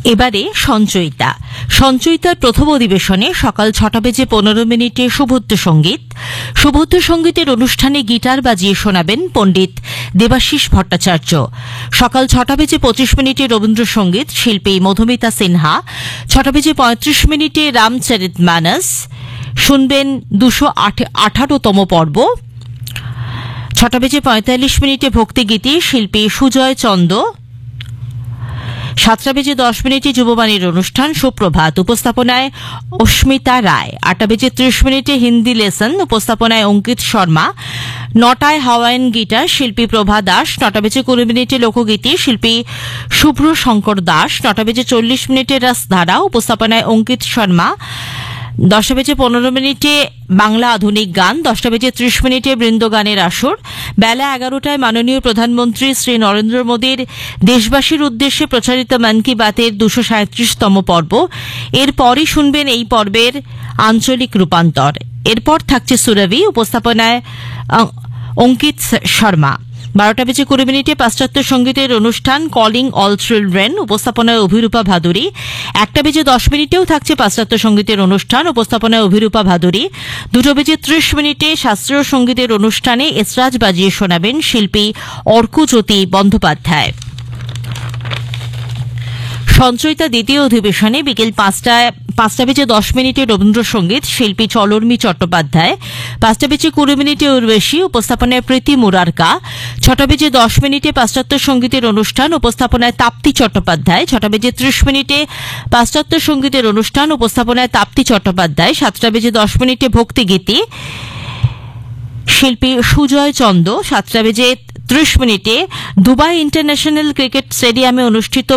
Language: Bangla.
এবারে সঞ্চয়িতার প্রথম অধিবেশনে সকাল 6:15 সুবোধ্য সঙ্গীতের অনুষ্ঠানে গিটার বাজিয়ে শোনাবেন পণ্ডিত দেবাশিস ভট্টাচার্য। সকাল 6:25 রবীন্দ্রসঙ্গীত শিল্পী মধুমিতা সিনহা। 6:35 রামচরিত মানস শুনবেন 218তম পর্ব। 6:45 ভক্তিগীতি শিল্পী সুজয় চন্দ। 7:10 যুববাণীর অনুষ্ঠান সুপ্রভাত, উপস্থাপনায় অস্মিতা রায়। 8:30 হিন্দি লেসন, উপস্থাপনায় অঙ্কিত শর্মা। 9টায় হাওয়াইন গিটার শিল্পী প্রভা দাস। 9:20 লোকগীতি শিল্পী শুভ্র শঙ্কর দাস। 9:40 রসধারা, উপস্থাপনায় অঙ্কিত শর্মা। 10:15 বাংলা আধুনিক গান। 10:30 বৃন্দগানের আসর। বেলা 11টায় মাননীয় প্রধানমন্ত্রী শ্রী নরেন্দ্র মোদীর দেশবাসীর উদ্দেশ্যে প্রচারিত মন কি বাতের 237তম পর্ব। এরপরই শুনবেন এই পর্বের আঞ্চলিক রূপান্তর। এরপর থাকছে সুরভি, উপস্থাপনায় অঙ্কিত শর্মা। 12:20 পাশ্চাত্য সঙ্গীতের অনুষ্ঠান কলিং অল চিলড্রেন, উপস্থাপনায় অভিরূপা ভাদুরী। 1:10 থাকছে পাশ্চাত্য সঙ্গীতের অনুষ্ঠান, উপস্থাপনায় অভিরূপা ভাদুরী। 2:30 শাস্ত্রীয় সঙ্গীতের অনুষ্ঠানে এসরাজ বাজিয়ে শোনাবেন শিল্পী অর্কজ্যোতি বন্দ্যোপাধ্যায়। সঞ্চয়িতা দ্বিতীয় অধিবেশনে বিকেল 5:10 রবীন্দ্রসঙ্গীত শিল্পী চলর্মী চট্টোপাধ্যায়। 5:20 উর্বশী, উপস্থাপনায় প্রীতি মুরারকা। 6:10 পাশ্চাত্য সঙ্গীতের অনুষ্ঠান, উপস্থাপনায় তাপ্তি চট্টোপাধ্যায়। 6:30 পাশ্চাত্য সঙ্গীতের অনুষ্ঠান, উপস্থাপনায় তাপ্তি চট্টোপাধ্যায়। 7:10 ভক্তিগীতি শিল্পী Sujoy Chanda. 7:30 Dubai international cricket স্টেডিয়ামে অনুষ্ঠিত